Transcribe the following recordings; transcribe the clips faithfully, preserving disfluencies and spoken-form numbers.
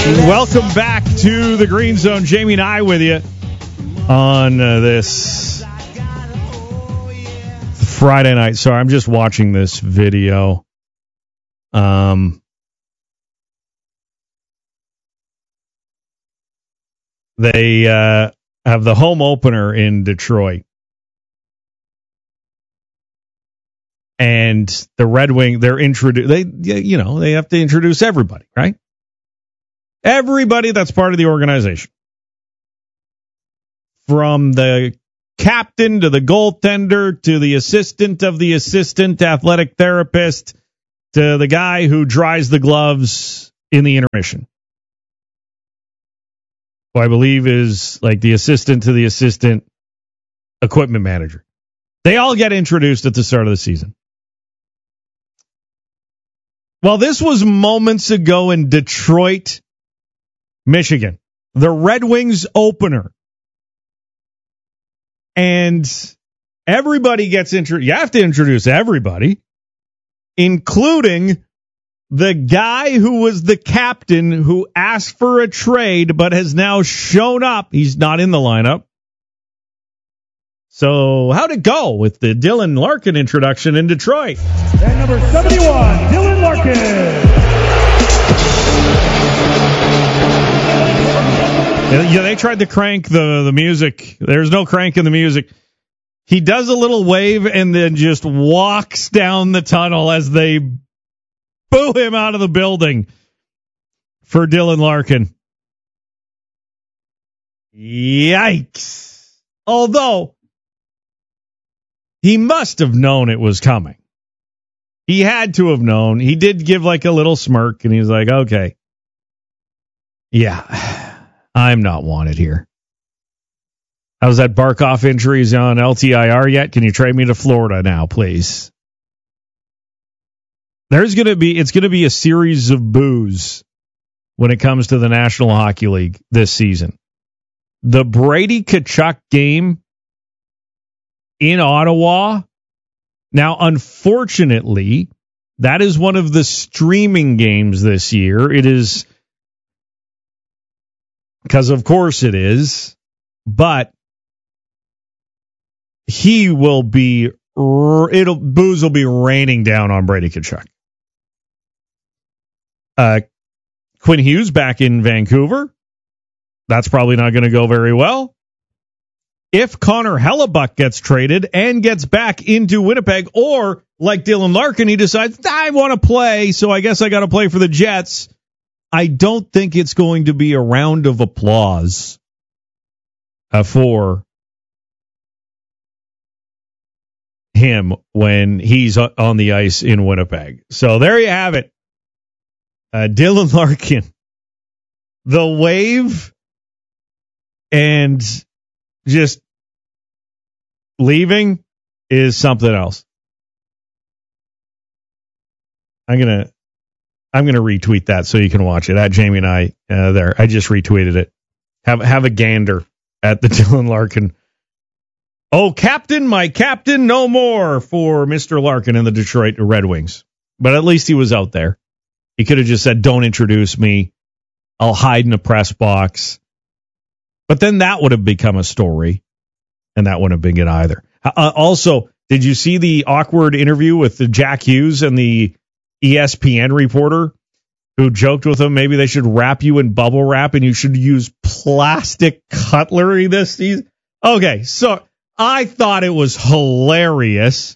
Welcome back to the Green Zone. Jamie and I with you on uh, this Friday night. Sorry, I'm just watching this video. Um, they uh, have the home opener in Detroit. And the Red Wing, they're introduce. They, you know, they have to introduce everybody, right? Everybody that's part of the organization, from the captain to the goaltender to the assistant of the assistant athletic therapist to the guy who dries the gloves in the intermission, who I believe is like the assistant to the assistant equipment manager. They all get introduced at the start of the season. Well, this was moments ago in Detroit, Michigan, the Red Wings opener. And everybody gets introduced. You have to introduce everybody, including the guy who was the captain who asked for a trade but has now shown up. He's not in the lineup. So how'd it go with the Dylan Larkin introduction in Detroit? And number seventy-one, Dylan Larkin. Yeah, they tried to crank the, the music. There's no crank in the music. He does a little wave and then just walks down the tunnel as they boo him out of the building for Dylan Larkin. Yikes. Although, he must have known it was coming. He had to have known. He did give like a little smirk, and he was like, okay. Yeah, I'm not wanted here. How's that Barkov injuries on L T I R yet? Can you trade me to Florida now, please? There's going to be, it's going to be a series of boos when it comes to the National Hockey League this season. The Brady Tkachuk game in Ottawa. Now, unfortunately, that is one of the streaming games this year. It is, because of course it is, but he will be, it'll, booze will be raining down on Brady Tkachuk. Uh, Quinn Hughes back in Vancouver. That's probably not going to go very well. If Connor Hellebuck gets traded and gets back into Winnipeg, or like Dylan Larkin, he decides, I want to play, so I guess I got to play for the Jets, I don't think it's going to be a round of applause uh, for him when he's on the ice in Winnipeg. So there you have it. Uh, Dylan Larkin, the wave and just leaving is something else. I'm gonna I'm gonna retweet that so you can watch it. At Jamie and I uh, there. I just retweeted it. Have have a gander at the Dylan Larkin. Oh, captain, my captain, no more for Mister Larkin and the Detroit Red Wings. But at least he was out there. He could have just said, "Don't introduce me. I'll hide in a press box." But then that would have become a story, and that wouldn't have been good either. Uh, also, did you see the awkward interview with the Jack Hughes and the E S P N reporter who joked with him, maybe they should wrap you in bubble wrap and you should use plastic cutlery this season? Okay, so I thought it was hilarious.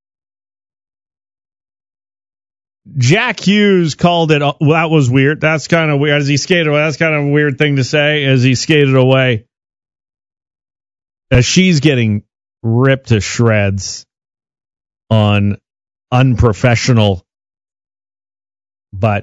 Jack Hughes called it, well, that was weird. That's kind of weird. As he skated away, that's kind of a weird thing to say as he skated away. As she's getting ripped to shreds on unprofessional. But,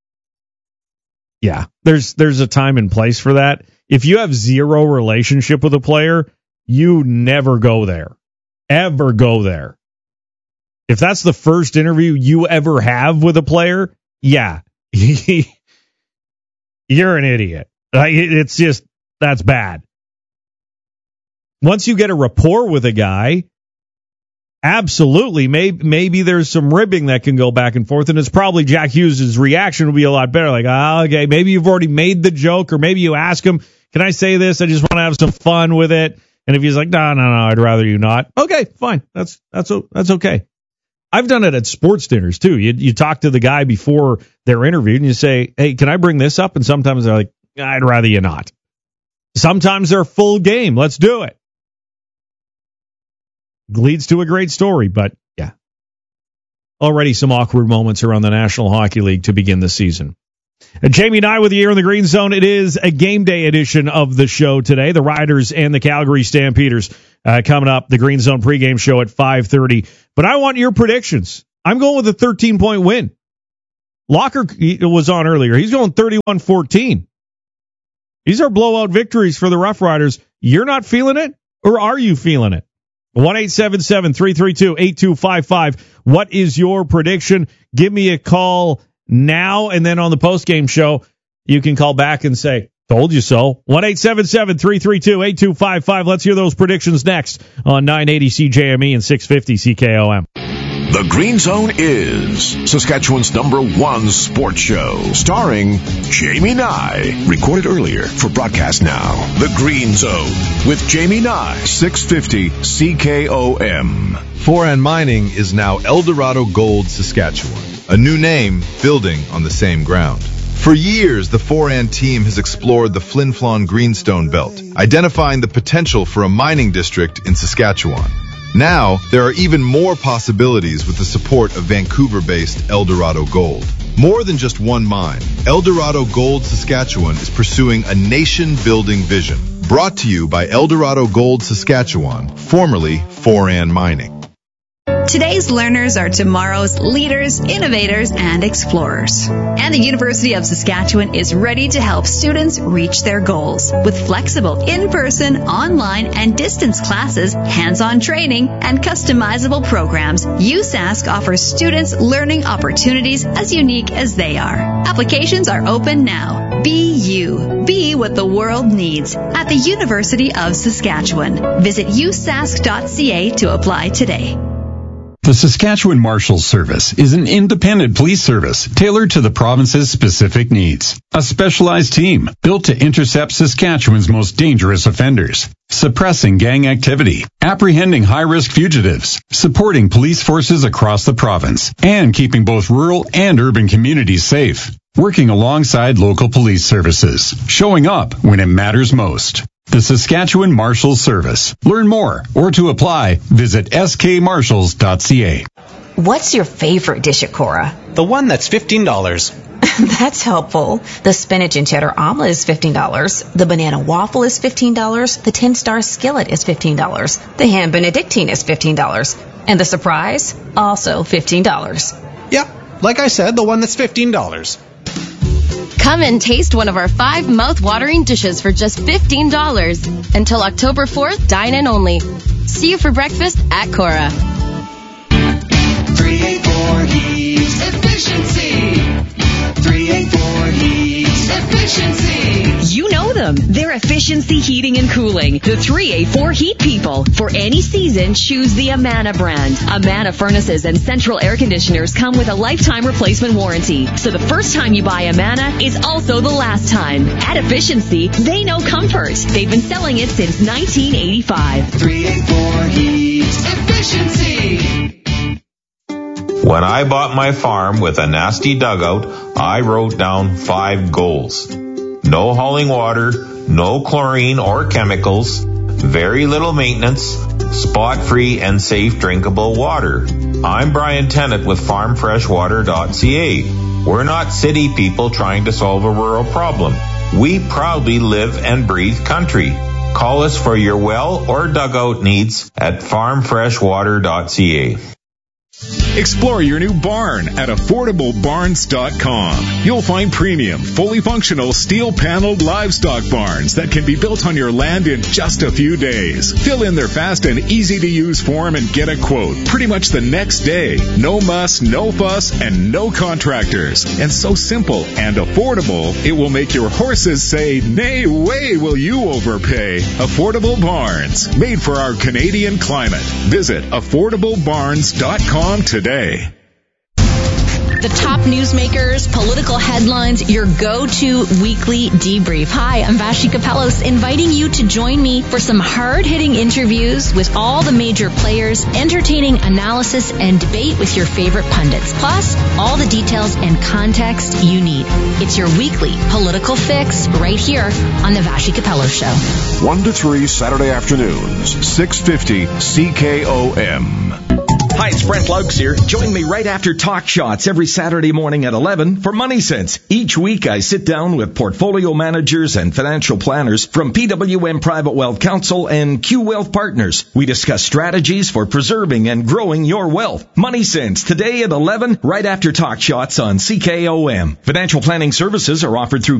yeah, there's there's a time and place for that. If you have zero relationship with a player, you never go there. Ever go there. If that's the first interview you ever have with a player, yeah, you're an idiot. It's just, that's bad. Once you get a rapport with a guy, absolutely. Maybe, maybe there's some ribbing that can go back and forth, and it's probably Jack Hughes' reaction will be a lot better. Like, oh, okay, maybe you've already made the joke, or maybe you ask him, can I say this? I just want to have some fun with it. And if he's like, no, no, no, I'd rather you not. Okay, fine. That's that's that's okay. I've done it at sports dinners, too. You you talk to the guy before they're interviewed, and you say, hey, can I bring this up? And sometimes they're like, I'd rather you not. Sometimes they're full game. Let's do it. Leads to a great story, but yeah. Already some awkward moments around the National Hockey League to begin the season. Uh, Jamie and I with you here in the Green Zone. It is a game day edition of the show today. The Riders and the Calgary Stampeders uh, coming up. The Green Zone pregame show at five thirty. But I want your predictions. I'm going with a thirteen-point win. Locker was on earlier. He's going thirty-one fourteen. These are blowout victories for the Rough Riders. You're not feeling it, or are you feeling it? one eight seven seven, three three two, eight two five five. What is your prediction? Give me a call now, and then on the postgame show, you can call back and say, told you so. one eight seven seven, three three two, eight two five five. Let's hear those predictions next on nine eighty C J M E and six fifty C K O M. The Green Zone is Saskatchewan's number one sports show, starring Jamie Nye. Recorded earlier for broadcast now. The Green Zone with Jamie Nye, six fifty C K O M. Foran Mining is now Eldorado Gold Saskatchewan, a new name building on the same ground. For years, the Foran team has explored the Flin Flon Greenstone Belt, identifying the potential for a mining district in Saskatchewan. Now, there are even more possibilities with the support of Vancouver-based Eldorado Gold. More than just one mine, Eldorado Gold Saskatchewan is pursuing a nation-building vision. Brought to you by Eldorado Gold Saskatchewan, formerly Foran Mining. Today's learners are tomorrow's leaders, innovators, and explorers. And the University of Saskatchewan is ready to help students reach their goals. With flexible in-person, online, and distance classes, hands-on training, and customizable programs, U S A S C offers students learning opportunities as unique as they are. Applications are open now. Be you. Be what the world needs at the University of Saskatchewan. Visit u s a s c dot c a to apply today. The Saskatchewan Marshals Service is an independent police service tailored to the province's specific needs. A specialized team built to intercept Saskatchewan's most dangerous offenders, suppressing gang activity, apprehending high-risk fugitives, supporting police forces across the province, and keeping both rural and urban communities safe. Working alongside local police services, showing up when it matters most. The Saskatchewan Marshals Service. Learn more or to apply, visit s k marshals dot c a. What's your favorite dish at Cora? The one that's fifteen dollars. That's helpful. The spinach and cheddar omelet is fifteen dollars. The banana waffle is fifteen dollars. The ten-star skillet is fifteen dollars. The ham benedictine is fifteen dollars. And the surprise? Also fifteen dollars. Yeah, like I said, the one that's fifteen dollars. Come and taste one of our five mouth-watering dishes for just fifteen dollars. Until October fourth, dine in only. See you for breakfast at Cora. three eighty-four Heat Efficiency. three eighty-four Heat Efficiency. You know them. They're Efficiency Heating and Cooling. The three eighty-four Heat people. For any season, choose the Amana brand. Amana furnaces and central air conditioners come with a lifetime replacement warranty. So the first time you buy Amana is also the last time. At Efficiency, they know comfort. They've been selling it since nineteen eighty-five. three eighty-four Heat Efficiency. When I bought my farm with a nasty dugout, I wrote down five goals. No hauling water, no chlorine or chemicals, very little maintenance, spot-free and safe drinkable water. I'm Brian Tennant with farm fresh water dot c a. We're not city people trying to solve a rural problem. We proudly live and breathe country. Call us for your well or dugout needs at farm fresh water dot c a. Explore your new barn at affordable barns dot com. You'll find premium, fully functional steel-paneled livestock barns that can be built on your land in just a few days. Fill in their fast and easy-to-use form and get a quote pretty much the next day. No muss, no fuss, and no contractors. And so simple and affordable, it will make your horses say, nay way will you overpay. Affordable Barns, made for our Canadian climate. Visit affordable barns dot com today. The top newsmakers, political headlines, your go-to weekly debrief. Hi, I'm Vashi Kapelos, inviting you to join me for some hard-hitting interviews with all the major players, entertaining analysis and debate with your favorite pundits, plus all the details and context you need. It's your weekly political fix right here on the Vashi Kapelos Show. one to three Saturday afternoons, six fifty C K O M. Hi, it's Brent Laux here. Join me right after Talk Shots every Saturday morning at eleven for Money Sense. Each week I sit down with portfolio managers and financial planners from P W M Private Wealth Council and Q Wealth Partners. We discuss strategies for preserving and growing your wealth. Money Sense today at eleven right after Talk Shots on C K O M. Financial planning services are offered through